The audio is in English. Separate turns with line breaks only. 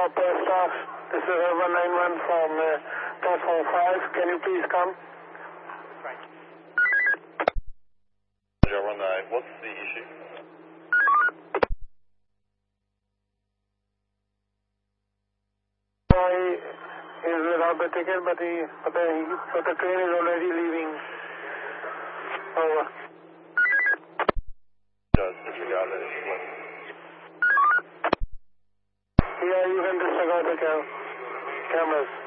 Staff. This is 191 from platform 5. Can you please come?
Roger, 19. What's the issue?
Boy is without the ticket, but the train is already leaving. Over.
Just disregard that issue.
Yeah, you can disregard the cameras.